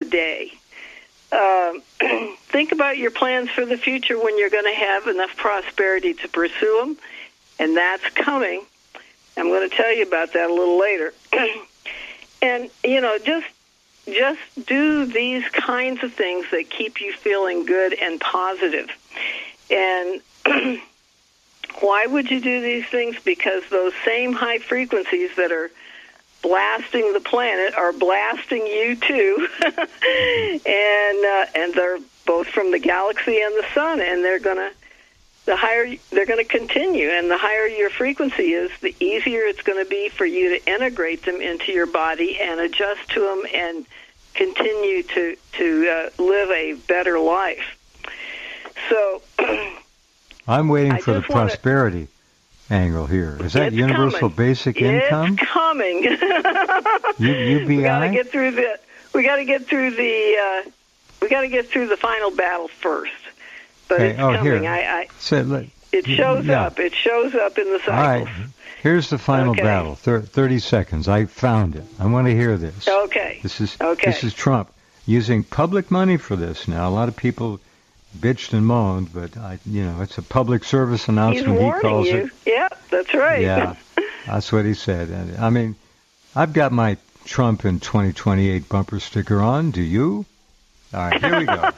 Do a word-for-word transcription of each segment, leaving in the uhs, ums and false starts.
day. Um, think about your plans for the future when you're going to have enough prosperity to pursue them, and that's coming. I'm going to tell you about that a little later. And, you know, just just do these kinds of things that keep you feeling good and positive. And why would you do these things? Because those same high frequencies that are blasting the planet are blasting you too. and uh, and they're both from the galaxy and the sun, and they're going to the higher they're going to continue, and the higher your frequency is, the easier it's going to be for you to integrate them into your body and adjust to them and continue to to uh, live a better life. So I'm waiting I for the prosperity wanna, angle here. Is that universal coming. basic income? It's coming. U- U B I? We got to get through the. We got to get through the. Uh, we got to get through the final battle first. But okay. it's oh, coming. Here. I, I, so, let, it shows yeah. up. It shows up in the cycles. All right. Here's the final okay. battle. Thir- Thirty seconds. I found it. I want to hear this. Okay. This is okay. This is Trump using public money for this. Now, a lot of people bitched and moaned, but I, you know, it's a public service announcement. He's warning he calls you. it. Yeah, that's right. Yeah, that's what he said. And, I mean, I've got my Trump in twenty twenty-eight bumper sticker on. Do you? All right, here we go.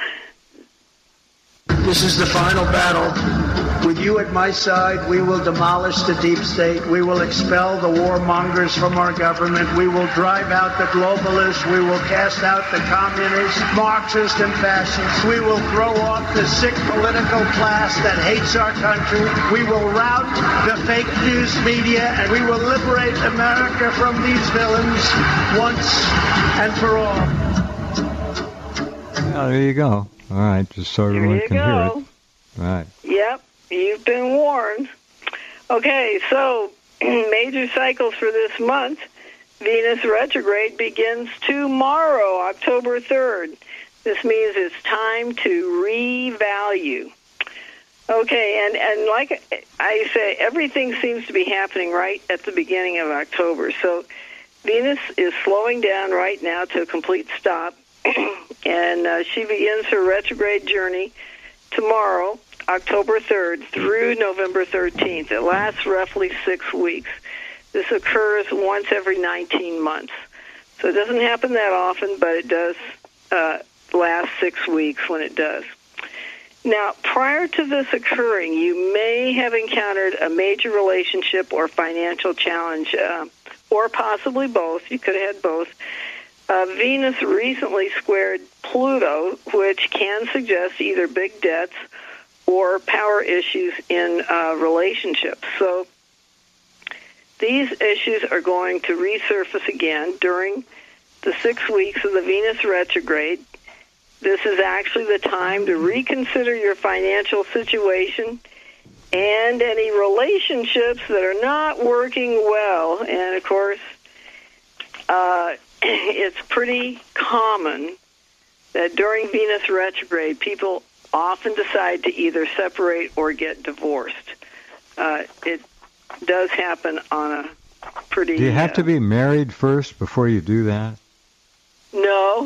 This is the final battle. With you at my side, we will demolish the deep state. We will expel the warmongers from our government. We will drive out the globalists. We will cast out the communists, Marxists, and fascists. We will throw off the sick political class that hates our country. We will rout the fake news media, and we will liberate America from these villains once and for all. Oh, there you go. All right, just so everyone can go. hear it. All right. Yep, you've been warned. Okay, so major cycles for this month. Venus retrograde begins tomorrow, October third. This means it's time to revalue. Okay, and, and like I say, everything seems to be happening right at the beginning of October. So Venus is slowing down right now to a complete stop. And uh, she begins her retrograde journey tomorrow, October third, through November thirteenth. It lasts roughly six weeks. This occurs once every nineteen months. So it doesn't happen that often, but it does uh, last six weeks when it does. Now, prior to this occurring, you may have encountered a major relationship or financial challenge, uh, or possibly both. You could have had both. Uh, Venus recently squared Pluto, which can suggest either big debts or power issues in uh, relationships. So these issues are going to resurface again during the six weeks of the Venus retrograde. This is actually the time to reconsider your financial situation and any relationships that are not working well. And, of course, uh, it's pretty common that during Venus retrograde, people often decide to either separate or get divorced. Uh, it does happen on a pretty... Do you have uh, to be married first before you do that? No.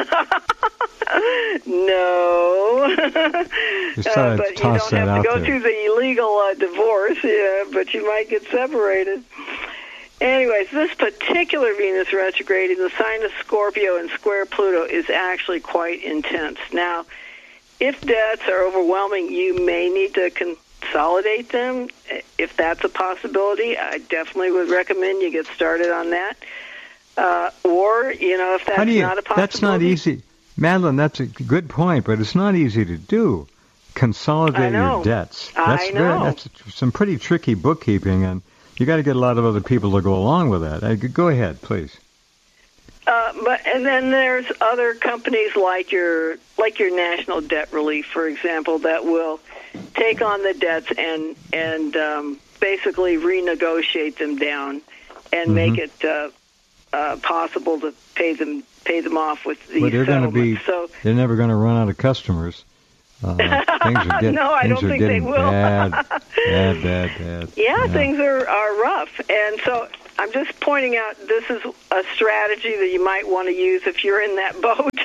no. Just thought I'd uh, but toss you that don't have out to go there. through the legal uh, divorce, yeah, but you might get separated. Anyways, this particular Venus retrograde in the sign of Scorpio and square Pluto is actually quite intense. Now, if debts are overwhelming, you may need to consolidate them. If that's a possibility, I definitely would recommend you get started on that. Uh, or, you know, if that's you, not a possibility. That's not easy. Madeline, that's a good point, but it's not easy to do. Consolidate your debts. That's I know. Very, that's some pretty tricky bookkeeping, and you got to get a lot of other people to go along with that. Uh, go ahead, please. Uh, but and then there's other companies like your like your National Debt Relief, for example, that will take on the debts and and um, basically renegotiate them down and mm-hmm. make it uh, uh, possible to pay them pay them off with these but they're going to be so, they're never going to run out of customers. Uh, things are getting, no, I things don't are think getting they will. bad, bad, bad, bad. Yeah, yeah, things are, are rough. And so I'm just pointing out this is a strategy that you might want to use if you're in that boat.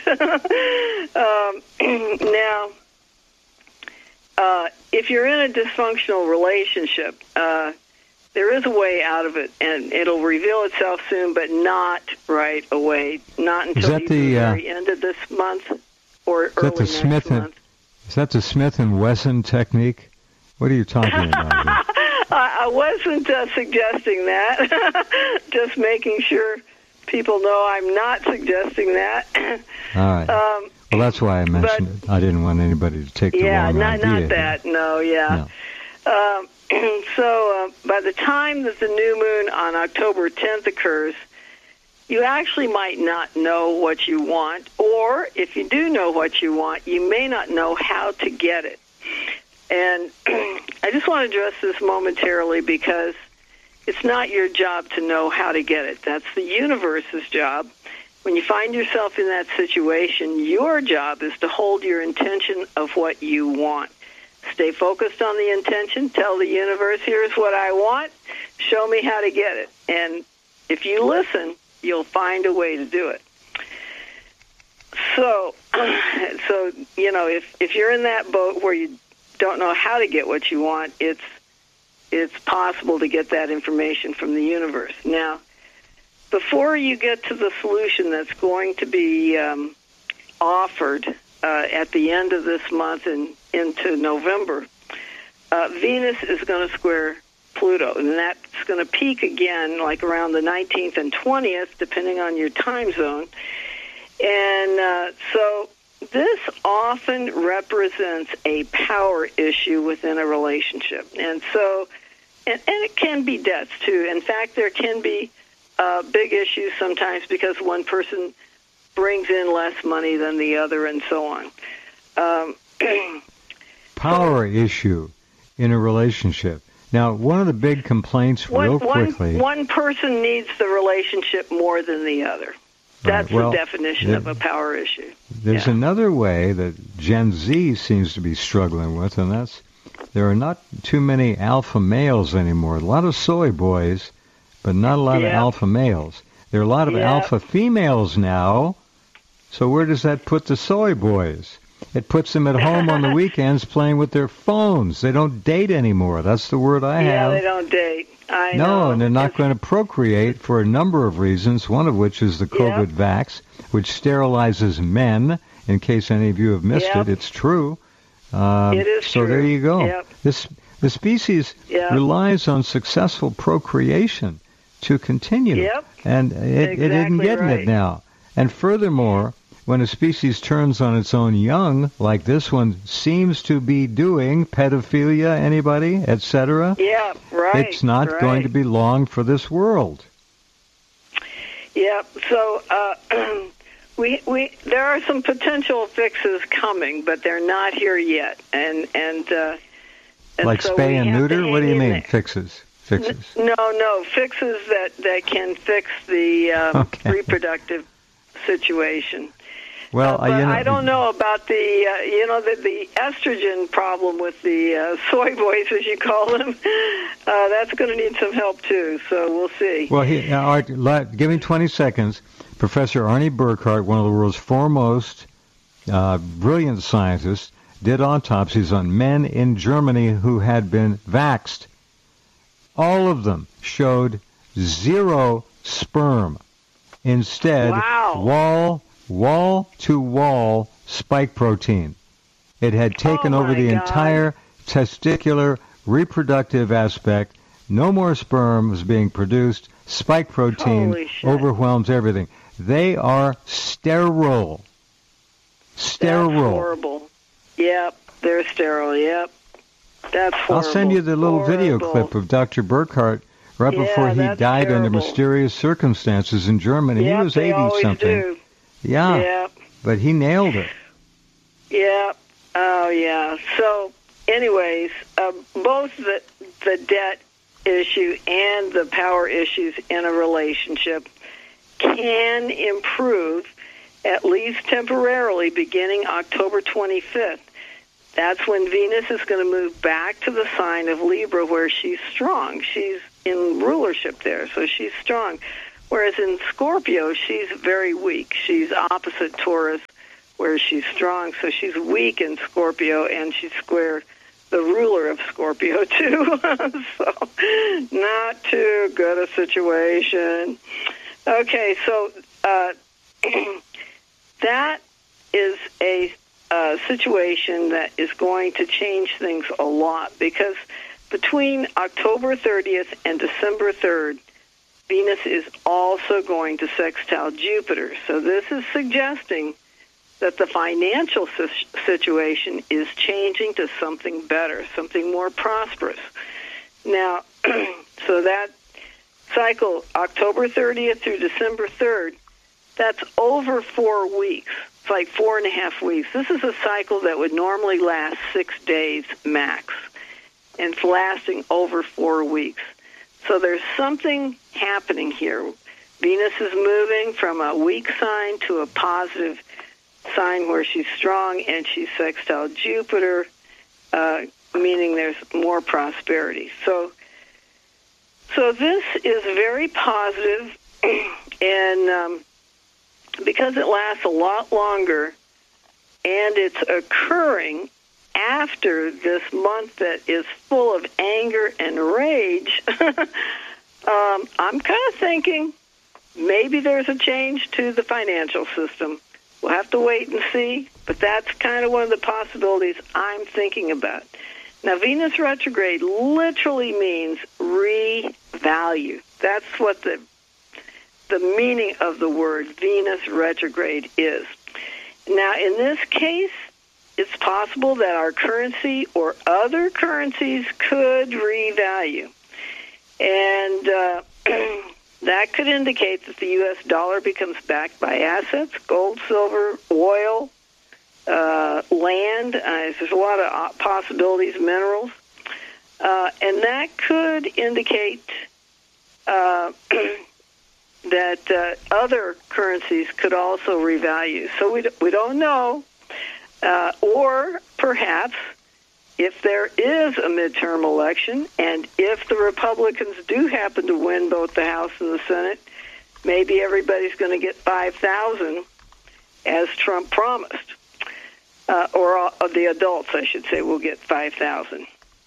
um, now, uh, if you're in a dysfunctional relationship, uh, there is a way out of it, and it'll reveal itself soon, but not right away. Not until either the uh, very end of this month or is early that the next Smith and, month. Is that the Smith and Wesson technique? What are you talking about here? I, I wasn't uh, suggesting that. Just making sure people know I'm not suggesting that. All right. Um, well, that's why I mentioned but, it. I didn't want anybody to take the yeah, wrong not, idea. Yeah, not that. No, yeah. No. Um, so uh, by the time that the new moon on October tenth occurs, you actually might not know what you want, or if you do know what you want, you may not know how to get it. And I just want to address this momentarily because it's not your job to know how to get it. That's the universe's job. When you find yourself in that situation, your job is to hold your intention of what you want. Stay focused on the intention. Tell the universe, here's what I want. Show me how to get it. And if you listen, you'll find a way to do it. So, so you know, if, if you're in that boat where you don't know how to get what you want, it's it's possible to get that information from the universe. Now, before you get to the solution that's going to be um, offered uh, at the end of this month and into November, uh, Venus is going to square Pluto, and that's going to peak again like around the nineteenth and twentieth, depending on your time zone. And uh, so this often represents a power issue within a relationship. And so, and, and it can be debts, too. In fact, there can be uh, big issues sometimes because one person brings in less money than the other and so on. Um, power issue in a relationship. Now, one of the big complaints one, real quickly... One, one person needs the relationship more than the other. That's right. well, the definition there, of a power issue. There's yeah. another way that Gen Z seems to be struggling with, and that's there are not too many alpha males anymore. A lot of soy boys, but not a lot yeah. of alpha males. There are a lot of yeah. alpha females now. So where does that put the soy boys? It puts them at home on the weekends playing with their phones. They don't date anymore. That's the word I yeah, have. Yeah, they don't date. I no, know. and they're not it's... going to procreate for a number of reasons, one of which is the COVID yep. vax, which sterilizes men, in case any of you have missed yep. it. It's true. Um, it is so true. there you go. Yep. This The species yep. relies on successful procreation to continue. Yep. And it, exactly it isn't getting right. it now. And furthermore, when a species turns on its own young, like this one seems to be doing, pedophilia, anybody, et cetera, yeah, right, it's not right. going to be long for this world. Yeah, so uh, we we there are some potential fixes coming, but they're not here yet. And and, uh, and like so spay and have neuter? to What do you hang in mean, there. fixes? Fixes? N- no, no, fixes that, that can fix the um, okay. reproductive situation. Well, uh, but uh, you know, I don't know about the, uh, you know, the, the estrogen problem with the uh, soy boys, as you call them. Uh, that's going to need some help, too, so we'll see. Well, he, uh, Art, let, give me twenty seconds. Professor Arnie Burkhardt, one of the world's foremost uh, brilliant scientists, did autopsies on men in Germany who had been vaxxed. All of them showed zero sperm. Instead, wow. wall... wall-to-wall spike protein. It had taken oh over the God. entire testicular reproductive aspect. No more sperm was being produced. Spike protein overwhelms everything. They are sterile. Sterile. That's horrible. Yep, they're sterile. Yep. That's horrible. I'll send you the little horrible. video clip of Doctor Burkhardt right yeah, before he died terrible. under mysterious circumstances in Germany. Yep, he was they always eighty-something. Do. Yeah, yeah, but he nailed it. Yeah. Oh, yeah. So, anyways, uh, both the the debt issue and the power issues in a relationship can improve, at least temporarily, beginning October twenty-fifth. That's when Venus is going to move back to the sign of Libra, where she's strong. She's in rulership there, so she's strong. Whereas in Scorpio, she's very weak. She's opposite Taurus, where she's strong, so she's weak in Scorpio, and she's square the ruler of Scorpio, too. So not too good a situation. Okay, so uh, that is a uh, situation that is going to change things a lot, because between October thirtieth and December third, Venus is also going to sextile Jupiter. So this is suggesting that the financial situation is changing to something better, something more prosperous. Now, so that cycle, October thirtieth through December third, that's over four weeks. It's like four and a half weeks. This is a cycle that would normally last six days max, and it's lasting over four weeks. So there's something happening here. Venus is moving from a weak sign to a positive sign where she's strong, and she's sextile Jupiter, uh, meaning there's more prosperity. So, so this is very positive, and um, because it lasts a lot longer, and it's occurring after this month that is full of anger and rage, um, I'm kind of thinking maybe there's a change to the financial system. We'll have to wait and see, but that's kind of one of the possibilities I'm thinking about. Now, Venus retrograde literally means revalue. That's what the the meaning of the word Venus retrograde is. Now, in this case, it's possible that our currency or other currencies could revalue. And uh, that could indicate that the U S dollar becomes backed by assets, gold, silver, oil, uh, land. Uh, there's a lot of possibilities, minerals. Uh, and that could indicate uh, that uh, other currencies could also revalue. So we, we don't know. Uh, or perhaps if there is a midterm election, and if the Republicans do happen to win both the House and the Senate, maybe everybody's going to get five thousand, as Trump promised. Uh, or uh, the adults, I should say, will get five thousand.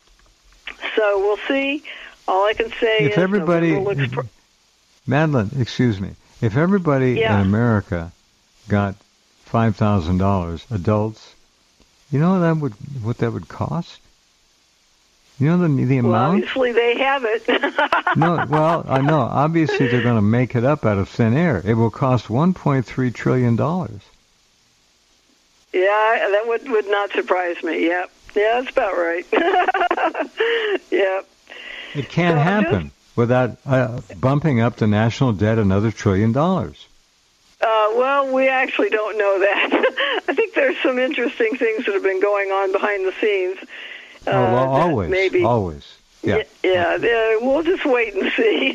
So we'll see. All I can say if is... everybody, looks if, pro- Madeline, excuse me. If everybody yeah. in America got five thousand dollars, adults, you know that would what that would cost? You know the the well, amount? Obviously they have it. No, well, I know. Obviously they're going to make it up out of thin air. It will cost one point three trillion dollars. Yeah, that would, would not surprise me. Yep. Yeah, that's about right. Yep. It can't so happen just, without uh, bumping up the national debt another trillion dollars. Uh, well, we actually don't know that. I think there's some interesting things that have been going on behind the scenes. Uh, oh, well, always, maybe, always. Yeah, yeah. yeah we'll just wait and see.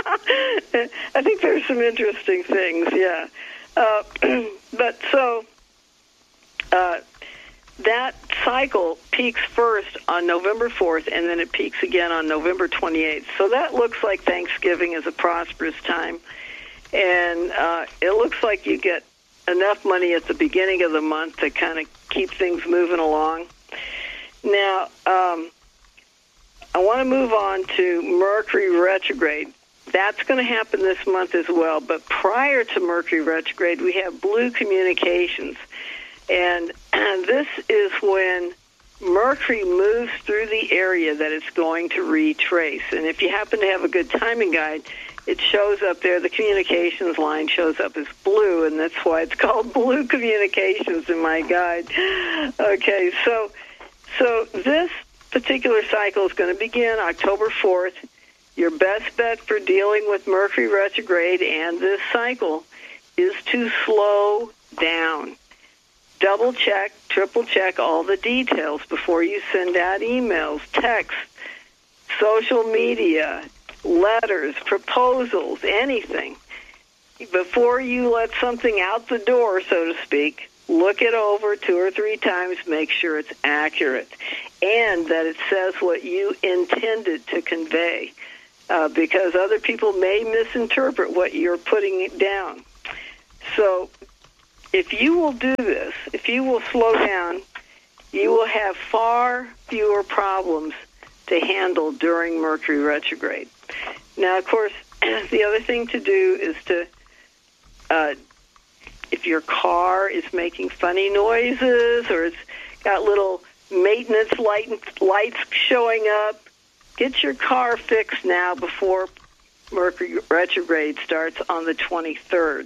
I think there's some interesting things. Yeah, uh, but so uh, that cycle peaks first on November fourth, and then it peaks again on November twenty-eighth. So that looks like Thanksgiving is a prosperous time. And uh, it looks like you get enough money at the beginning of the month to kind of keep things moving along. Now, um, I want to move on to Mercury retrograde. That's going to happen this month as well. But prior to Mercury retrograde, we have blue communications. And, and this is when Mercury moves through the area that it's going to retrace. And if you happen to have a good timing guide, it shows up there, the communications line shows up as blue, and that's why it's called blue communications in my guide. Okay, so so this particular cycle is going to begin October fourth. Your best bet for dealing with Mercury retrograde and this cycle is to slow down. Double check, triple check all the details before you send out emails, texts, social media, letters, proposals, anything. Before you let something out the door, so to speak, look it over two or three times, make sure it's accurate, and that it says what you intended to convey. uh, because other people may misinterpret what you're putting down. So if you will do this, if you will slow down, you will have far fewer problems to handle during Mercury retrograde. Now, of course, the other thing to do is to, uh, if your car is making funny noises or it's got little maintenance light, lights showing up, get your car fixed now before Mercury retrograde starts on the twenty-third.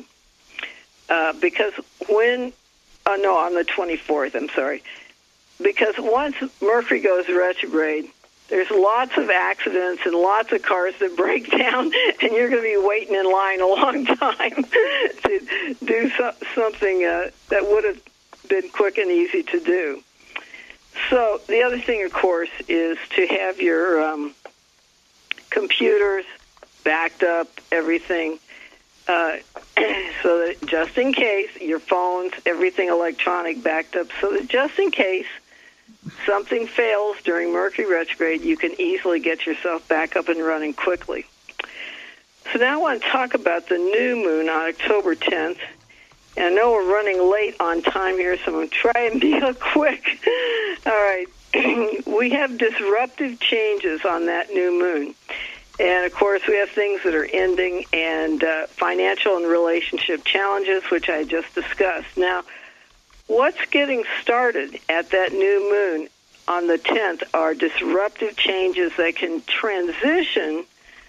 Uh, because when, uh, no, on the twenty-fourth, I'm sorry. Because once Mercury goes retrograde, there's lots of accidents and lots of cars that break down, and you're going to be waiting in line a long time to do so, something uh, that would have been quick and easy to do. So the other thing, of course, is to have your um, computers backed up, everything, uh, so that just in case, your phones, everything electronic backed up, so that just in case something fails during Mercury retrograde, you can easily get yourself back up and running quickly. So now I want to talk about the new moon on October tenth. And I know we're running late on time here, so I'm going to try and be quick. All right. We have disruptive changes on that new moon. And, of course, we have things that are ending and uh, financial and relationship challenges, which I just discussed. Now, what's getting started at that new moon on the tenth are disruptive changes that can transition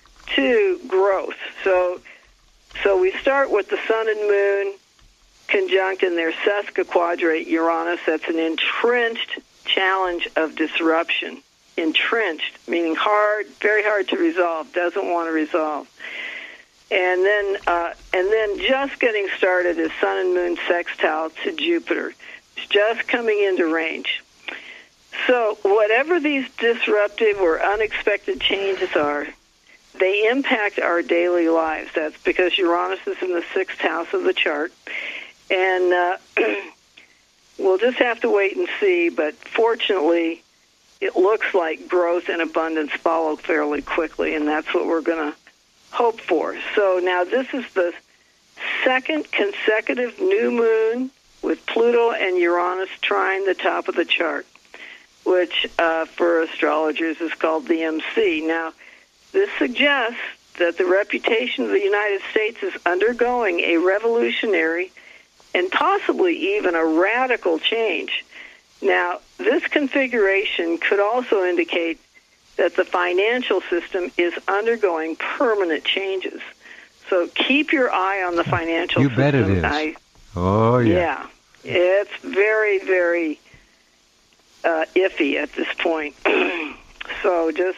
to growth. So, so we start with the sun and moon conjunct in their sesquiquadrate Uranus. That's an entrenched challenge of disruption. Entrenched, meaning hard, very hard to resolve, doesn't want to resolve. And then, uh, and then just getting started is sun and moon sextile to Jupiter. It's just coming into range. So whatever these disruptive or unexpected changes are, they impact our daily lives. That's because Uranus is in the sixth house of the chart. And uh, we'll just have to wait and see, but fortunately, it looks like growth and abundance follow fairly quickly, and that's what we're going to hope for. So now this is the second consecutive new moon with Pluto and Uranus trine the top of the chart, which uh, for astrologers is called the M C. Now, this suggests that the reputation of the United States is undergoing a revolutionary and possibly even a radical change. Now, this configuration could also indicate that the financial system is undergoing permanent changes. So keep your eye on the financial you system. You bet it is. I, oh, yeah. Yeah. It's very, very uh, iffy at this point. So just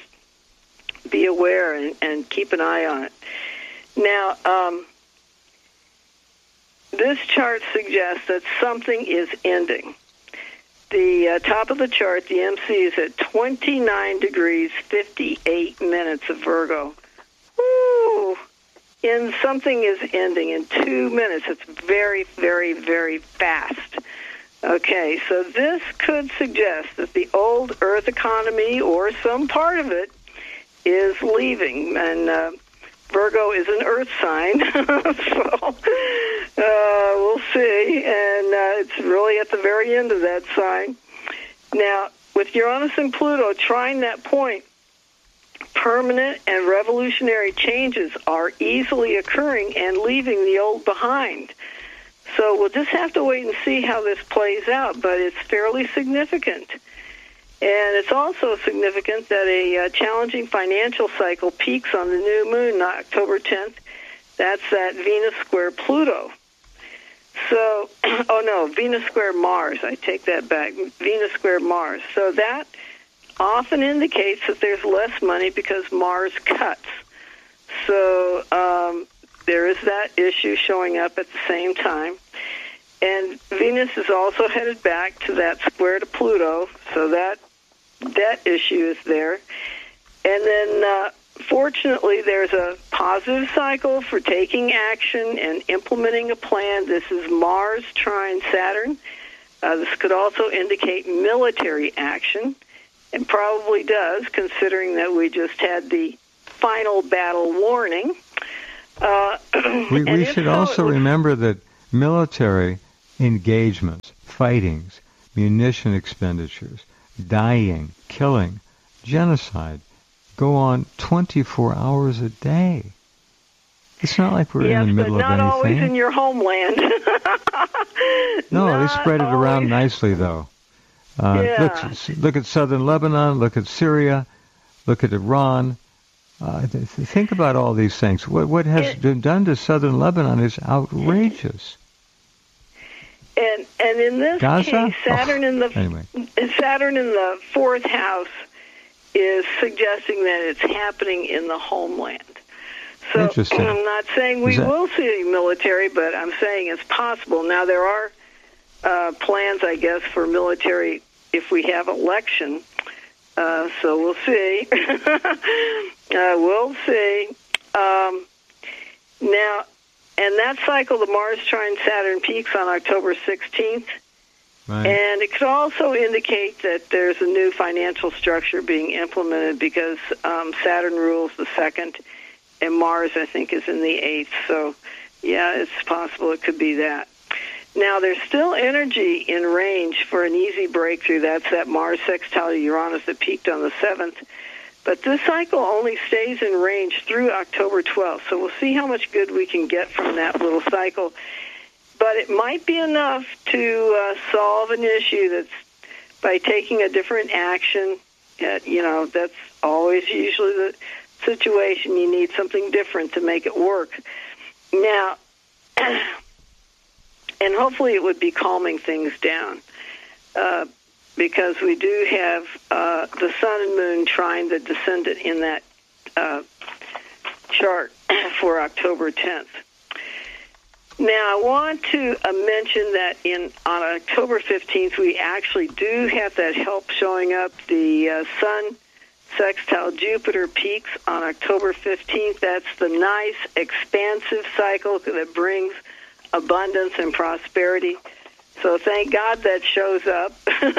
be aware and, and keep an eye on it. Now, um, this chart suggests that something is ending. The uh, top of the chart, the M C, is at twenty-nine degrees, fifty-eight minutes of Virgo. Woo! And something is ending in two minutes. It's very, very, very fast. Okay, so this could suggest that the old Earth economy, or some part of it, is leaving. And uh, Virgo is an Earth sign, so uh, we'll see. And uh, it's really at the very end of that sign. Now, with Uranus and Pluto trying that point, permanent and revolutionary changes are easily occurring and leaving the old behind. So we'll just have to wait and see how this plays out, but it's fairly significant. And it's also significant that a uh, challenging financial cycle peaks on the new moon, October tenth. That's that Venus square Pluto. So, oh no, Venus square Mars. I take that back. Venus square Mars. So that often indicates that there's less money because Mars cuts. So um, there is that issue showing up at the same time. And Venus is also headed back to that square to Pluto, so that debt issue is there. And then, uh, fortunately, there's a positive cycle for taking action and implementing a plan. This is Mars trine Saturn. Uh, this could also indicate military action, and probably does, considering that we just had the final battle warning. Uh, we we should so, also was, remember that military engagements, fightings, munition expenditures, dying, killing, genocide go on twenty-four hours a day. It's not like we're yes, in the middle of anything. Yes, but not always in your homeland. No, not they spread it always. around nicely, though. Uh, yeah. Look, look at southern Lebanon. Look at Syria. Look at Iran. Uh, th- think about all these things. What, what has it, been done to southern Lebanon is outrageous. And and in this Gaza? case, Saturn oh, in the anyway. Saturn in the fourth house is suggesting that it's happening in the homeland. So Interesting. I'm not saying we that... will see military, but I'm saying it's possible. Now, there are uh, plans, I guess, for military if we have election. Uh, so we'll see. uh, we'll see. Um, now, and that cycle, the Mars trine Saturn peaks on October sixteenth. Right. And it could also indicate that there's a new financial structure being implemented because um, Saturn rules the second, and Mars, I think, is in the eighth. So, yeah, it's possible it could be that. Now, there's still energy in range for an easy breakthrough. That's that Mars sextile to Uranus that peaked on the seventh. But this cycle only stays in range through October twelfth. So we'll see how much good we can get from that little cycle. But it might be enough to uh, solve an issue that's by taking a different action. Uh, you know, that's always usually the situation. You need something different to make it work. Now, and hopefully it would be calming things down uh, because we do have uh, the Sun and Moon trine the descendant in that uh, chart for October tenth. Now, I want to uh, mention that in on October fifteenth, we actually do have that help showing up. The uh, Sun sextile Jupiter peaks on October fifteenth. That's the nice, expansive cycle that brings abundance and prosperity. So thank God that shows up.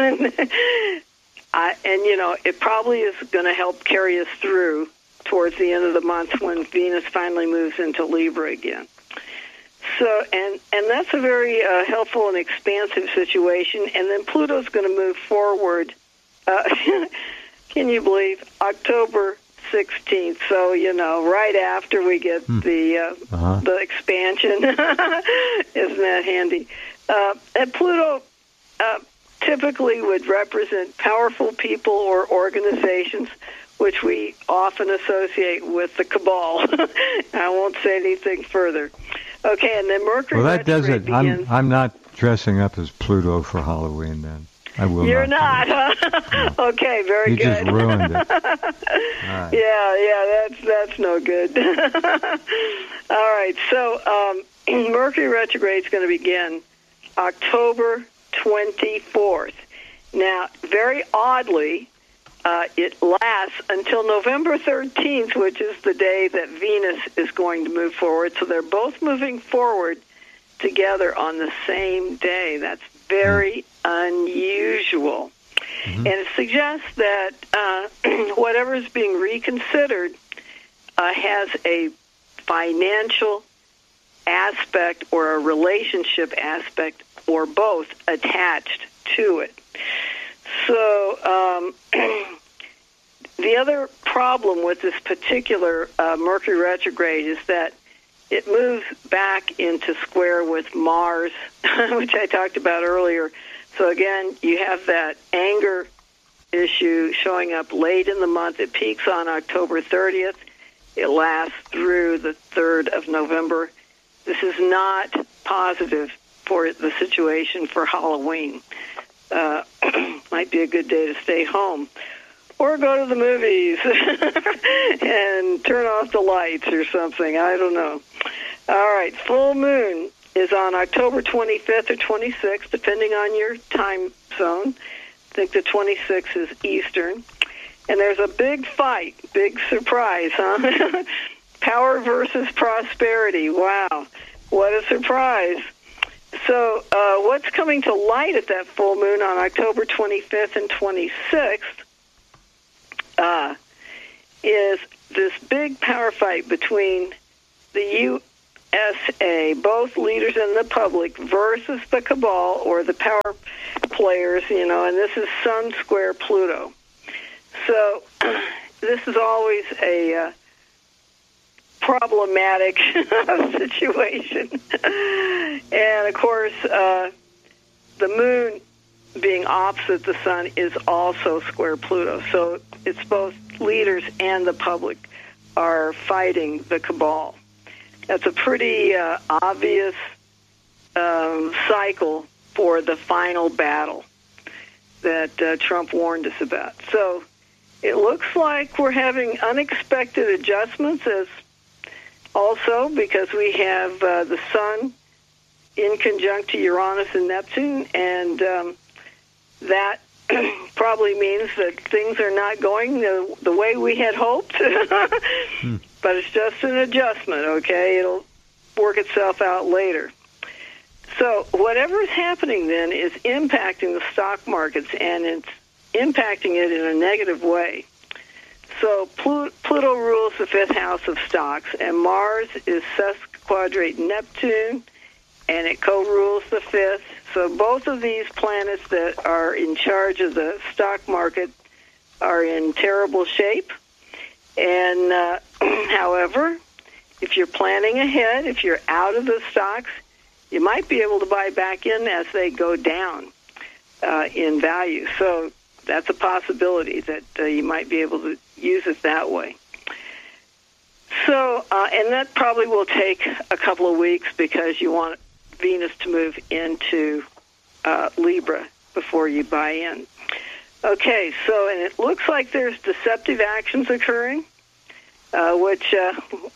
I, and, you know, it probably is going to help carry us through towards the end of the month when Venus finally moves into Libra again. So, and, and that's a very uh, helpful and expansive situation. And then Pluto's going to move forward, uh, can you believe, October sixteenth. So, you know, right after we get hmm. the uh, uh-huh. the expansion. Isn't that handy? Uh, and Pluto uh, typically would represent powerful people or organizations, which we often associate with the cabal. I won't say anything further. Okay, and then Mercury well, that does it. Begins. I'm I'm not dressing up as Pluto for Halloween then. I will You're not. not, huh? No. Okay, very you good. You just ruined it. Right. Yeah, yeah, that's that's no good. All right, so um, Mercury retrograde is going to begin October twenty-fourth. Now, very oddly, uh, it lasts until November thirteenth, which is the day that Venus is going to move forward. So they're both moving forward together on the same day. That's very unusual. Mm-hmm. And it suggests that uh, whatever is being reconsidered uh, has a financial aspect or a relationship aspect or both attached to it. So um, the other problem with this particular uh, Mercury retrograde is that it moves back into square with Mars, which I talked about earlier. So again, you have that anger issue showing up late in the month. It peaks on October thirtieth. It lasts through the third of November. This is not positive for the situation for Halloween. Uh, might be a good day to stay home. Or go to the movies and turn off the lights or something. I don't know. All right, full moon is on October twenty-fifth or twenty-sixth, depending on your time zone. I think the twenty-sixth is Eastern. And there's a big fight, big surprise, huh? Power versus prosperity. Wow, what a surprise. So uh, what's coming to light at that full moon on October twenty-fifth and twenty-sixth Uh, is this big power fight between the U S A, both leaders and the public, versus the cabal or the power players, you know, and this is Sun square Pluto. So this is always a uh, problematic situation. And, of course, uh, the moon being opposite the sun is also square Pluto. So it's both leaders and the public are fighting the cabal. That's a pretty uh, obvious um, cycle for the final battle that uh, Trump warned us about. So it looks like we're having unexpected adjustments as also because we have uh, the sun in conjunct to Uranus and Neptune, and um, that probably means that things are not going the, the way we had hoped. hmm. But it's just an adjustment, okay? It'll work itself out later. So whatever's happening then is impacting the stock markets, and it's impacting it in a negative way. So Pluto, Pluto rules the fifth house of stocks, and Mars is sesquiquadrate Neptune, and it co-rules the fifth. So both of these planets that are in charge of the stock market are in terrible shape. And, uh, however, if you're planning ahead, if you're out of the stocks, you might be able to buy back in as they go down uh, in value. So that's a possibility that uh, you might be able to use it that way. So, uh, and that probably will take a couple of weeks because you want Venus to move into uh, Libra before you buy in. Okay, so, and it looks like there's deceptive actions occurring, uh, which, uh,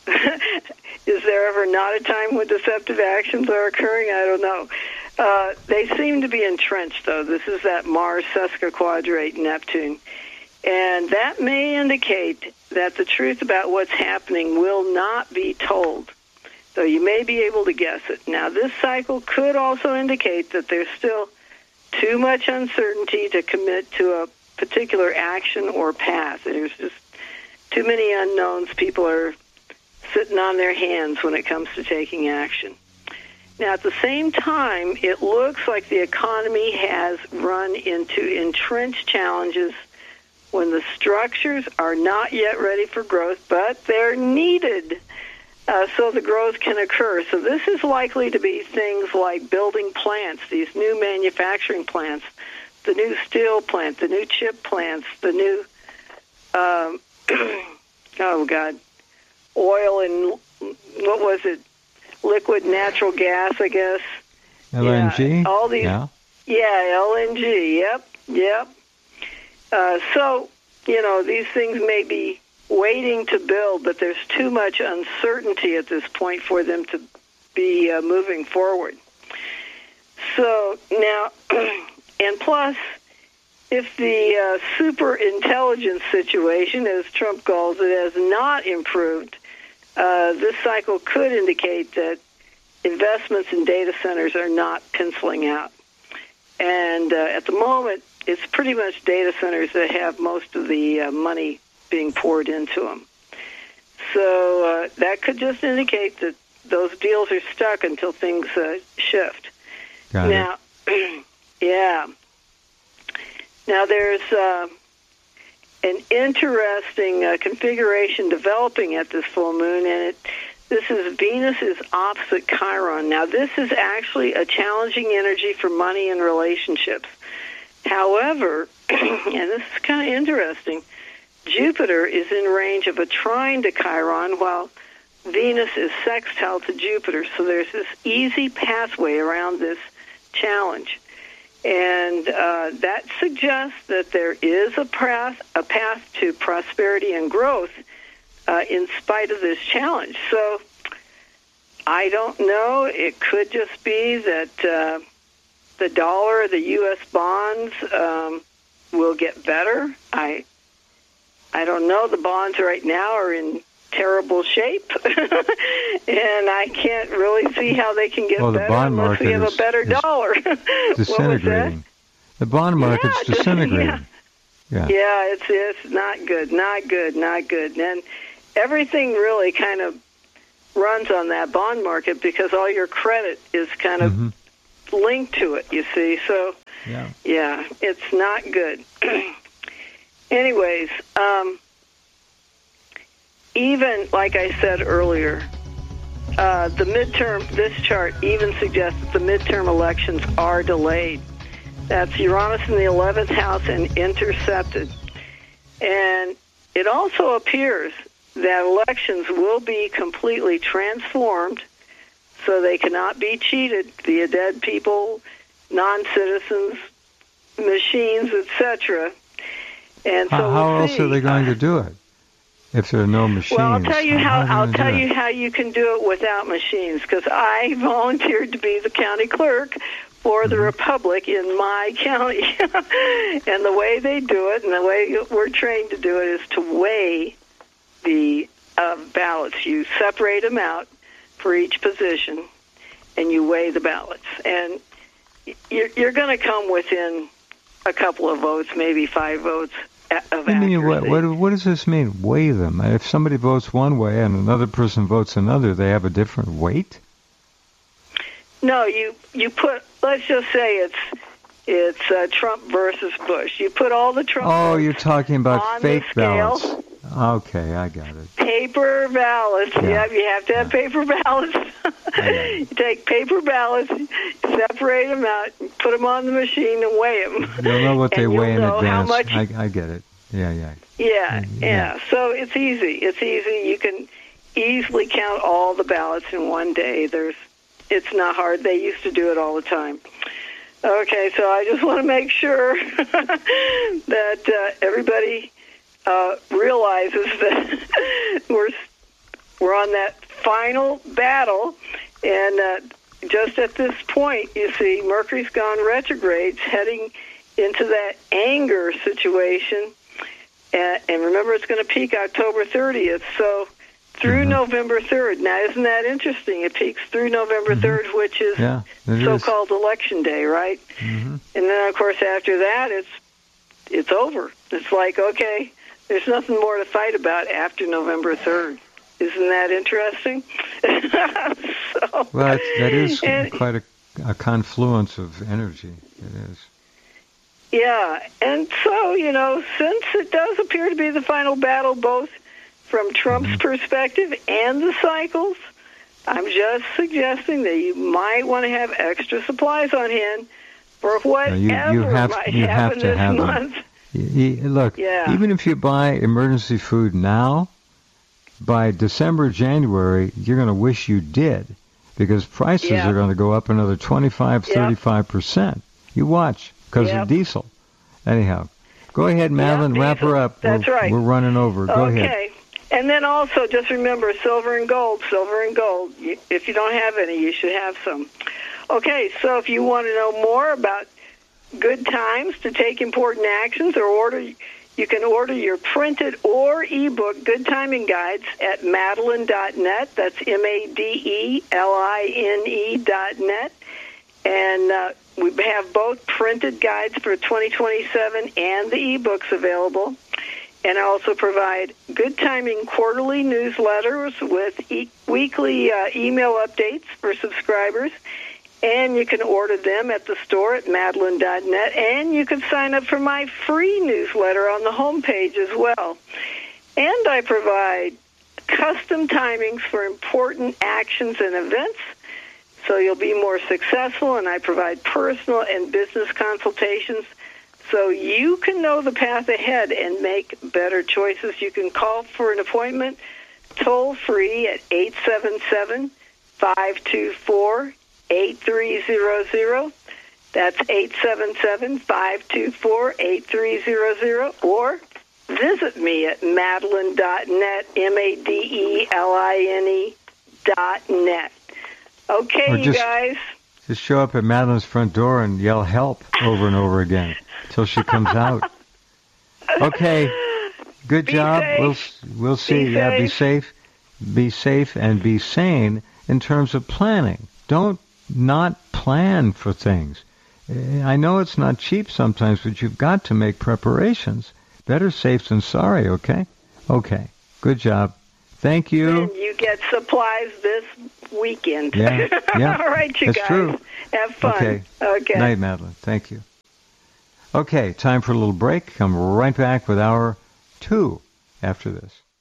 is there ever not a time when deceptive actions are occurring? I don't know. Uh, they seem to be entrenched, though. This is that Mars sesquiquadrate Neptune. And that may indicate that the truth about what's happening will not be told. So you may be able to guess it. Now, this cycle could also indicate that there's still too much uncertainty to commit to a particular action or path. There's just too many unknowns. People are sitting on their hands when it comes to taking action. Now, at the same time, it looks like the economy has run into entrenched challenges when the structures are not yet ready for growth, but they're needed uh, so the growth can occur. So this is likely to be things like building plants, these new manufacturing plants, the new steel plant, the new chip plants, the new, um, oh, God, oil and, what was it, liquid natural gas, I guess. L N G? Yeah, all these, yeah. yeah, L N G, yep, yep. Uh, so, you know, these things may be waiting to build, but there's too much uncertainty at this point for them to be uh, moving forward. So now, and plus, if the uh, super intelligence situation, as Trump calls it, has not improved, uh, this cycle could indicate that investments in data centers are not penciling out. And uh, at the moment, it's pretty much data centers that have most of the uh, money being poured into them. So uh, that could just indicate that those deals are stuck until things uh, shift. Got now, it. yeah. Now there's uh, an interesting uh, configuration developing at this full moon, and it, this is Venus is opposite Chiron. Now this is actually a challenging energy for money and relationships. However, and this is kind of interesting, Jupiter is in range of a trine to Chiron while Venus is sextile to Jupiter. So there's this easy pathway around this challenge. And uh, that suggests that there is a path, a path to prosperity and growth uh, in spite of this challenge. So I don't know. It could just be that uh, the dollar, the U S bonds um, will get better. I I don't know. The bonds right now are in terrible shape, and I can't really see how they can get well, the better bond unless we have is, a better dollar. Disintegrating. The bond market's yeah, disintegrating. Yeah. yeah. Yeah, it's it's not good, not good, not good. And everything really kind of runs on that bond market because all your credit is kind of mm-hmm. linked to it, you see. So, yeah, yeah it's not good. Anyways, um, even, like I said earlier, uh, the midterm, this chart even suggests that the midterm elections are delayed. That's Uranus in the eleventh house and intercepted. And it also appears that elections will be completely transformed so they cannot be cheated via dead people, non-citizens, machines, et cetera. And so how, how we'll else are they going to do it if there are no machines? Well, I'll tell you how, how I'll tell you how you can do it without machines, because I volunteered to be the county clerk for the Republic in my county. And the way they do it, and the way we're trained to do it, is to weigh the uh, ballots. You separate them out for each position, and you weigh the ballots. And you're, you're going to come within a couple of votes, maybe five votes of I mean, accuracy. what, what, what does this mean, weigh them? If somebody votes one way and another person votes another, they have a different weight? No, you you put. Let's just say it's it's uh, Trump versus Bush. You put all the Trump. Oh, votes you're talking about on fake the scale. ballots. Okay, I got it. Paper ballots. Yeah. Yep, you have to have Yeah. paper ballots. You take paper ballots, separate them out, put them on the machine, and weigh them. You'll know what they and weigh in you'll know advance. How much, I, I get it. Yeah, yeah. yeah, Yeah. yeah. So it's easy. It's easy. You can easily count all the ballots in one day. There's. It's not hard. They used to do it all the time. Okay, so I just want to make sure that uh, everybody uh, realizes that we're we're on that final battle, and uh, just at this point, you see, Mercury's gone retrograde, heading into that anger situation, and, and remember, it's going to peak October thirtieth. So. Through mm-hmm. November third. Now, isn't that interesting? It peaks through November third, mm-hmm. which is yeah, so-called is. Election Day, right? Mm-hmm. And then, of course, after that, it's it's over. It's like, okay, there's nothing more to fight about after November third. Isn't that interesting? so, well, that's, that is and, quite a, a confluence of energy. It is. Yeah, and so, you know, since it does appear to be the final battle, both from Trump's mm-hmm. perspective and the cycles, I'm just suggesting that you might want to have extra supplies on hand for whatever you, you have, might you happen have to this have month. You, you, look, yeah. even if you buy emergency food now, by December, January, you're going to wish you did, because prices yeah. are going to go up another twenty-five, thirty-five percent. You watch, because yep. of diesel. Anyhow, go ahead, Madeline, yep, wrap her up. That's we're, right. We're running over. Go okay. ahead. And then also, just remember, silver and gold, silver and gold. If you don't have any, you should have some. Okay, so if you want to know more about good times to take important actions or order, you can order your printed or ebook Good Timing Guides at Madeline dot net. That's M A D E L I N E dot net. And uh, we have both printed guides for twenty twenty-seven and the ebooks available. And I also provide Good Timing quarterly newsletters with e- weekly uh, email updates for subscribers. And you can order them at the store at Madeline dot net. And you can sign up for my free newsletter on the homepage as well. And I provide custom timings for important actions and events, so you'll be more successful. And I provide personal and business consultations, so you can know the path ahead and make better choices. You can call for an appointment toll free at eight seven seven, five two four, eight three zero zero. That's eight seven seven, five two four, eight three zero zero. Or visit me at Madeline dot net, M A D E L I N E dot net. Okay, or you just, guys. Just show up at Madeline's front door and yell help over and over again till she comes out. Okay. Good be job. Safe. We'll we'll see. Be yeah, safe. be safe. Be safe and be sane in terms of planning. Don't not plan for things. I know it's not cheap sometimes, but you've got to make preparations. Better safe than sorry, okay? Okay. Good job. Thank you. And you get supplies this weekend. Yeah, yeah. All right, you That's guys. true. Have fun. Okay. Okay. Night, Madeline. Thank you. Okay, time for a little break. Come right back with hour two after this.